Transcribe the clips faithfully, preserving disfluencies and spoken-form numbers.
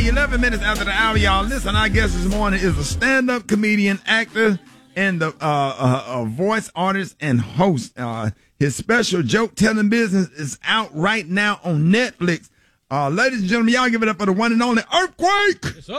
eleven minutes after the hour, y'all. Listen, our guest this morning is a stand-up comedian, actor, and the uh, uh, uh, voice artist and host. Uh, his special Joke Telling Business is out right now on Netflix. Uh, ladies and gentlemen, y'all give it up for the one and only Earthquake. Yes,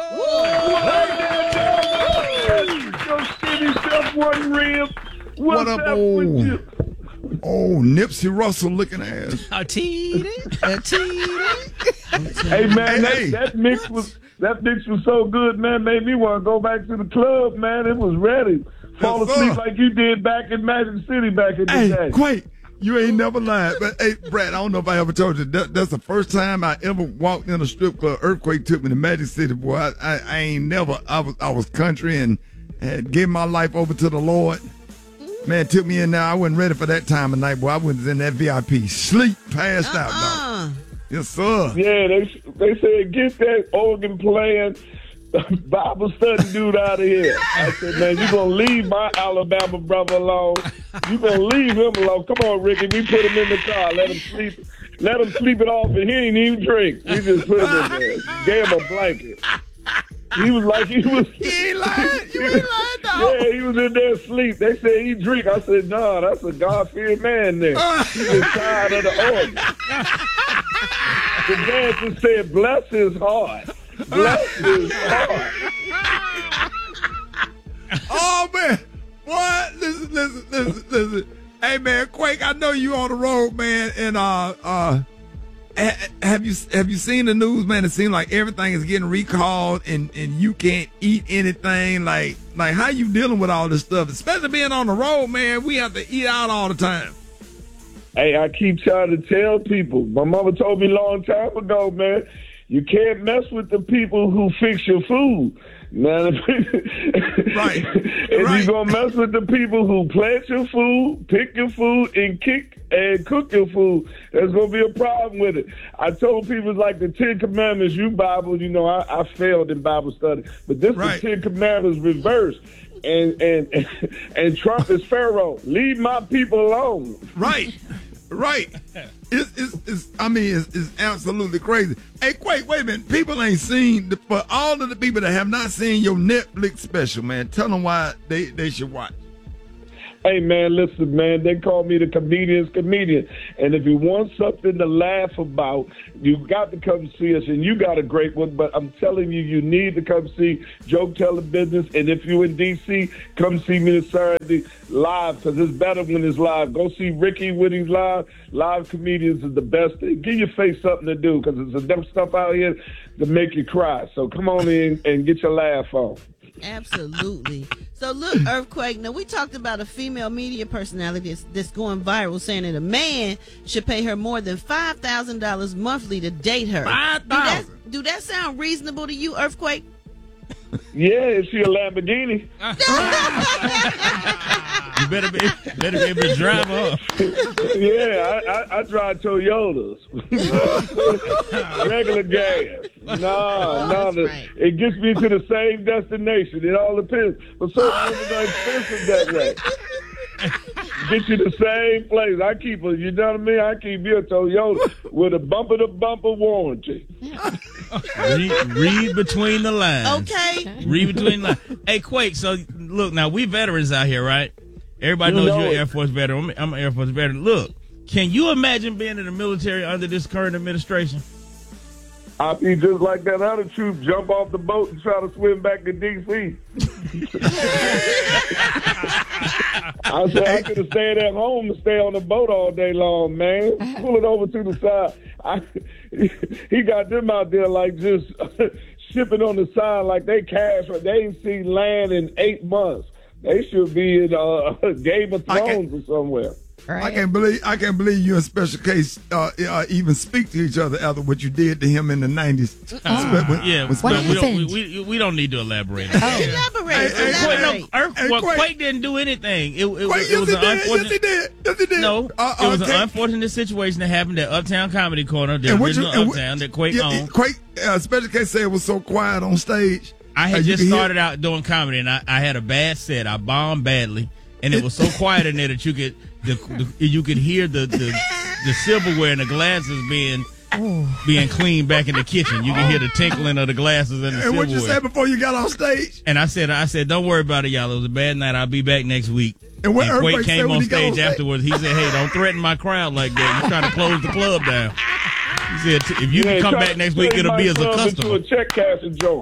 Your city self one rib. What up, old, old Nipsey Russell looking ass? A teeny, a teeny. Hey man, Hey, that, hey. that mix was that mix was so good, man. Made me want to go back to the club, man. It was ready. Fall Yes, asleep sir. like you did back in Magic City back in the Hey, day. Quake, you ain't never lied. But hey, Brad, I don't know if I ever told you that, that's the first time I ever walked in a strip club. Earthquake took me to Magic City, boy. I, I, I ain't never. I was I was country and had gave my life over to the Lord. Man, took me in there. I wasn't ready for that time of night, boy. I was in that V I P, sleep, passed out, dog. Yes, sir. Yeah, they they said get that organ playing Bible study dude out of here. I said, man, you gonna leave my Alabama brother alone? You gonna leave him alone? Come on, Ricky. We put him in the car. Let him sleep. Let him sleep it off, and he ain't even drink. We just put him in there. Gave him a blanket. He was like he was. You ain't lying. You ain't lying, dog. Yeah, he was in there asleep. They said he drink. I said, nah, that's a God-fearing man there. He was tired of the organ. The dancer said, bless his heart. Bless his heart. Oh man, boy, listen, listen, listen, listen. Hey man, Quake, I know you on the road, man, and uh, uh, ha- have you have you seen the news, man? It seems like everything is getting recalled, and, and you can't eat anything. Like like how you dealing with all this stuff, especially being on the road, man? We have to eat out all the time. Hey, I keep trying to tell people. My mama told me a long time ago, man, you can't mess with the people who fix your food. Man, if, Right. if Right. you gonna mess with the people who plant your food, pick your food, and kick and cook your food, there's gonna be a problem with it. I told people it's like the Ten Commandments. You Bible, you know, I, I failed in Bible study, but this Right. the Ten Commandments reversed. And and and, and Trump is Pharaoh. Leave my people alone. Right, right. It's, it's, it's I mean, it's, it's absolutely crazy. Hey, Quake, wait a minute. People ain't seen, the, for all of the people that have not seen your Netflix special, man, tell them why they, they should watch. Hey, man, listen, man, they call me the comedian's comedian. And if you want something to laugh about, you got to come see us. And you got a great one, but I'm telling you, you need to come see Joke Telling Business. And if you're in D C, come see me this Saturday live, because it's better when it's live. Go see Ricky when he's live. Live comedians is the best thing. Give your face something to do, because there's enough stuff out here to make you cry. So come on in and get your laugh on. Absolutely. So look, Earthquake, now we talked about a female media personality that's, that's going viral, saying that a man should pay her more than five thousand dollars monthly to date her. five Do that, thousand do that sound reasonable to you, Earthquake? Yeah, is she a Lamborghini? You better be better be able to drive her. Yeah, I, I, I drive Toyotas. Regular gas. No, no, that's the, right. it gets me to the same destination. It all depends. But so it's not expensive that way. Get you the same place. I keep a, you know what I mean? I keep you a Toyota with a bumper to bumper warranty. Read, read between the lines. Okay. Read between the lines. Hey, Quake, so look, now we veterans out here, right? Everybody You knows know you're an it. Air Force veteran. I'm, I'm an Air Force veteran. Look, can you imagine being in the military under this current administration? I'll be just like that other troop, jump off the boat and try to swim back to D C. I said I could have stayed at home and stay on the boat all day long, man. Pull it over to the side. I, he got them out there like just shipping on the side like they cash. They ain't seen land in eight months. They should be in uh, Game of I Thrones or somewhere. I can't believe I can't believe you and Special Case uh, uh, even speak to each other after what you did to him in the nineties. Uh, When- yeah, when- but we, don't, we, happened? we, we don't need to elaborate. Elaborate. Hey, hey, Quake, no, Elaborate. Earth, Hey, well, Quake. Quake didn't do anything. It, it, Wait, it yes, was he an did. Yes, unfortunate. he did. Yes, he did. No, Uh, it was okay. an unfortunate situation that happened at Uptown Comedy Corner, the And what you- original and what- Uptown that Quake yeah, owned. Quake, uh, Special Case said it was so quiet on stage. I Uh, had you just could hear- started out doing comedy, and I, I had a bad set. I bombed badly, and it was so quiet in there that you could the, the you could hear the, the the silverware and the glasses being being clean back in the kitchen. You can hear the tinkling of the glasses and the And what you silverware. said before you got off stage? And I said, I said, don't worry about it, y'all. It was a bad night. I'll be back next week. And what Quake Earthquake said came when on he got on stage stage? afterwards. He said, hey, don't threaten my crowd like that. You're trying to close the club down. He said, if you Yeah, can come try- back next week, turn it'll my be as a club customer. Into a check cashing joint.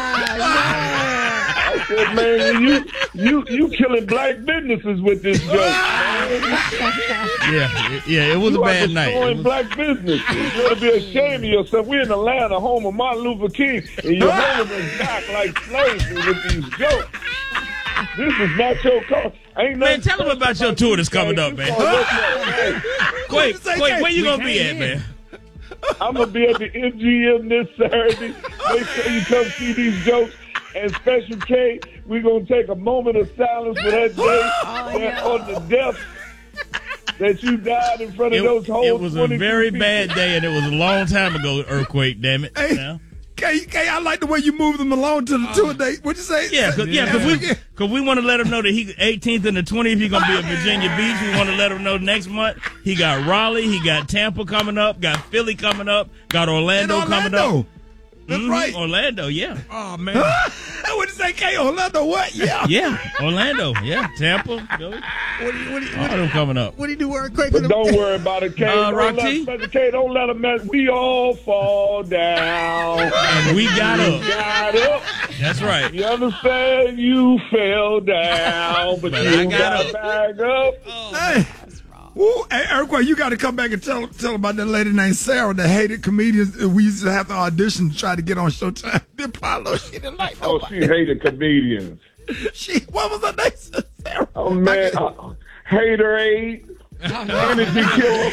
I said, man, you you you killing black businesses with this joke. man. Yeah, yeah, it was You a are bad night. destroying It was- black businesses. You ought to be ashamed of yourself. We're in Atlanta, home of Martin Luther King, and you're holding us back like slaves with these jokes. This is not your call. Ain't Man, nothing tell them about your tour that's coming up, man. Quake, What you say, Quake, Kate? where you We gonna be can't at, hear. man? I'm gonna be at the M G M this Saturday. Make sure you come see these jokes. And Special K, we're gonna take a moment of silence for that day that on the death that you died in front of It, those whole it was a twenty-two very people. bad day, and it was a long time ago. Earthquake, damn it. Hey. Now. Kay, Kay, I like the way you moved them along to the tour date. What'd you say? Yeah, cause, yeah, cause we, cause we want to let him know that he eighteenth and the twentieth he gonna be at Virginia Beach. We want to let him know next month he got Raleigh, he got Tampa coming up, got Philly coming up, got Orlando, In coming Orlando. up. That's Mhm, right. Orlando, yeah, Oh man. What'd you say, Kay? Orlando what? Yeah. yeah, Orlando, yeah, Tampa, Philly, What do you, what do you, all them coming up. what do you do, Earthquake? But don't worry about it, K. Uh, don't Rock let, T? Special K, don't let them mess. We all fall down. And we got up. Got up. That's right. You understand? You fell down, but, But you I got got, up. back up. Hey. Woo, hey, Earthquake, you got to come back and tell tell about that lady named Sarah that hated comedians. We used to have to audition to try to get on Showtime. The Apollo, she didn't like Oh, nobody. she hated comedians. She, what was her name? Sarah. Oh man, uh, haterade, energy killer,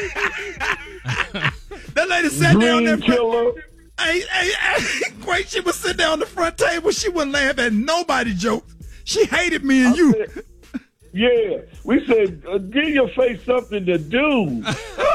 That lady sat there on green that front. killer. Hey, hey, hey, Quake, she was sitting there on the front table. She wouldn't laugh at nobody jokes. She hated me and you. Yeah, we said, uh, give your face something to do.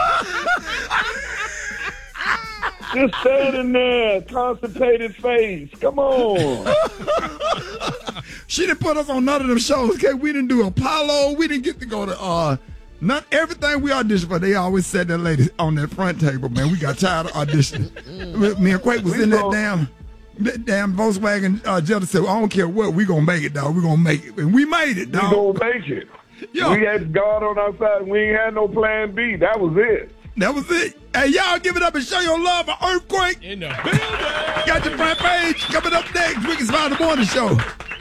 Just standing there, constipated face. Come on. She didn't put us on none of them shows. Okay, we didn't do Apollo. We didn't get to go to uh, not everything we auditioned for. They always said that lady on that front table. Man, we got tired of auditioning. Me and Quake was We in that gon- damn, that damn Volkswagen. Uh, Jelly said, "I don't care what, we gonna make it, dog. We gonna make it, and we made it, We dog." gonna make it. Yo. We had God on our side. We ain't had no plan B. That was it. That was it. Hey, y'all give it up and show your love for Earthquake. In the building. Got your front page coming up next. Wicked Smile the Morning Show.